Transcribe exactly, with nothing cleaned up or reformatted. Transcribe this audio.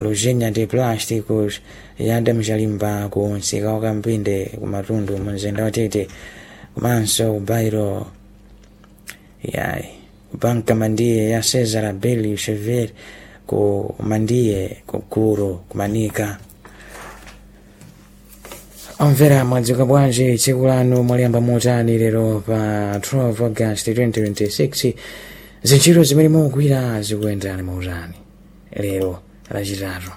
luzenya de plásticos yada mjalimba kunsika wakampinde kumatundu mumzinda wa Tete komanso bairo yayi banka mandiye ya Cesar Belli Chever ku mandiye kukuru kumanika. Omvera mwadzuka bwanji tsiku lanu mwaliamba motani lero pa twelve August twenty twenty-six. Zinchito zimene mukugwira zikuyendani mautani lero lachitatu.